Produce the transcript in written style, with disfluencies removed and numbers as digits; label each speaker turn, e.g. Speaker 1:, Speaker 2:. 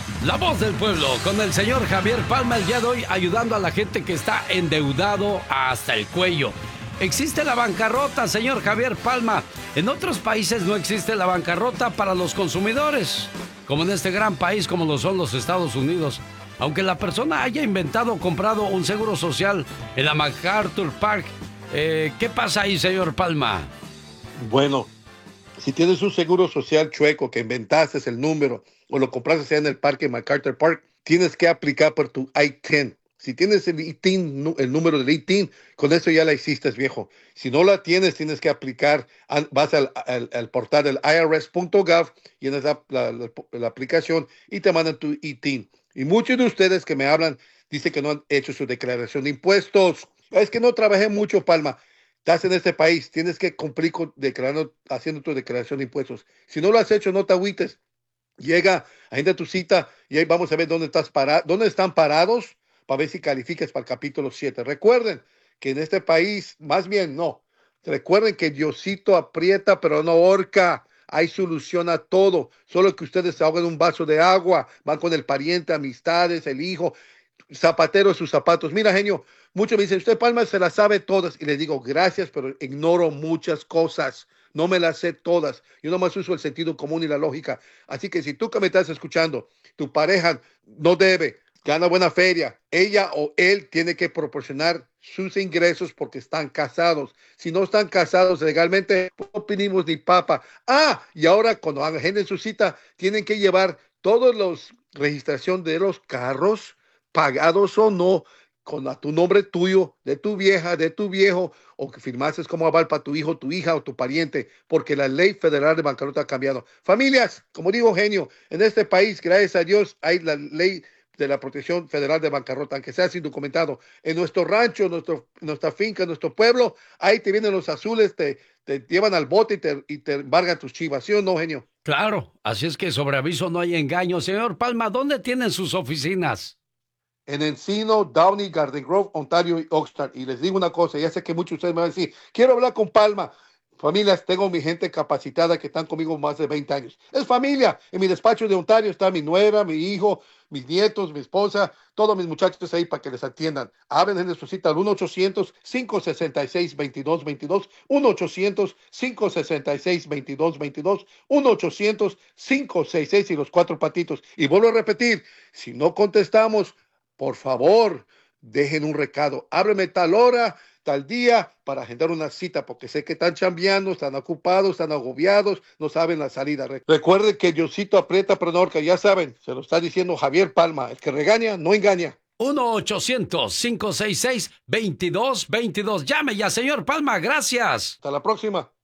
Speaker 1: La voz del pueblo con el señor Javier Palma el día de hoy ayudando a la gente que está endeudado hasta el cuello. Existe la bancarrota, señor Javier Palma. En otros países no existe la bancarrota para los consumidores, como en este gran país como lo son los Estados Unidos. Aunque la persona haya inventado o comprado un seguro social en la MacArthur Park, ¿qué pasa ahí, señor Palma?
Speaker 2: Bueno, si tienes un seguro social chueco que inventaste el número o lo compraste en el parque MacArthur Park, tienes que aplicar por tu ITIN. Si tienes el ITIN, el número del ITIN, con eso ya la hiciste, viejo. Si no la tienes, tienes que aplicar. Vas al portal del irs.gov, llenas la aplicación y te mandan tu ITIN. Y muchos de ustedes que me hablan dicen que no han hecho su declaración de impuestos. Es que no trabajé mucho, Palma. Estás en este país, tienes que cumplir haciendo tu declaración de impuestos. Si no lo has hecho, no te agüites. Llega, agenda tu cita y ahí vamos a ver dónde están parados para ver si calificas para el capítulo 7. Recuerden que en este país, más bien no, recuerden que Diosito aprieta pero no ahorca. Hay solución a todo. Solo que ustedes se ahogan un vaso de agua, van con el pariente, amistades, el hijo, zapatero de sus zapatos. Mira, genio, muchos me dicen, usted Palma se las sabe todas. Y les digo, gracias, pero ignoro muchas cosas. No me las sé todas. Yo nomás uso el sentido común y la lógica. Así que si tú que me estás escuchando, tu pareja no debe, gana buena feria, ella o él tiene que proporcionar sus ingresos porque están casados. Si no están casados legalmente, no pedimos ni papa. Y ahora cuando agenden su cita, tienen que llevar todos los registración de los carros, pagados o no, con tu nombre tuyo, de tu vieja, de tu viejo, o que firmases como aval para tu hijo, tu hija o tu pariente, porque la ley federal de bancarrota ha cambiado. Familias, como digo, genio, en este país, gracias a Dios, hay la ley de la protección federal de bancarrota, aunque sea sin documentado. En nuestro rancho, nuestra finca, nuestro pueblo, ahí te vienen los azules, te llevan al bote y te embargan tus chivas, ¿sí o no, genio?
Speaker 1: Claro, así es que sobre aviso no hay engaño. Señor Palma, ¿dónde tienen sus oficinas?
Speaker 2: En Encino, Downey, Garden Grove, Ontario y Oxnard. Y les digo una cosa, ya sé que muchos de ustedes me van a decir, quiero hablar con Palma. Familias, tengo mi gente capacitada que están conmigo más de 20 años. Es familia. En mi despacho de Ontario está mi nuera, mi hijo, mis nietos, mi esposa, todos mis muchachos ahí para que les atiendan. Hablen en su cita al 1-800-566-2222, 1-800-566-2222, 1-800-566 y los cuatro patitos. Y vuelvo a repetir, si no contestamos, por favor, dejen un recado. Ábreme tal hora, tal día, para agendar una cita, porque sé que están chambeando, están ocupados, están agobiados, no saben la salida. Recuerden que Diosito aprieta pero no ahorca, ya saben, se lo está diciendo Javier Palma, el que regaña no engaña.
Speaker 1: 1-800-566-2222. Llame ya, señor Palma, gracias.
Speaker 2: Hasta la próxima.